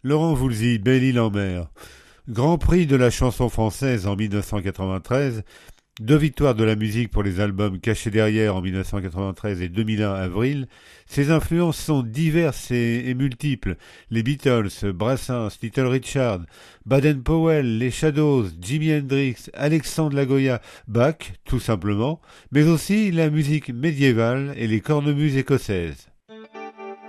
Laurent Voulzy, Belle-Île-en-Mer. Grand prix de la chanson française en 1993, 2 victoires de la musique pour les albums Cachés derrière en 1993 et 2001 Avril. Ses influences sont diverses et multiples. Les Beatles, Brassens, Little Richard, Baden-Powell, les Shadows, Jimi Hendrix, Alexandre Lagoya, Bach, tout simplement, mais aussi la musique médiévale et les cornemuses écossaises.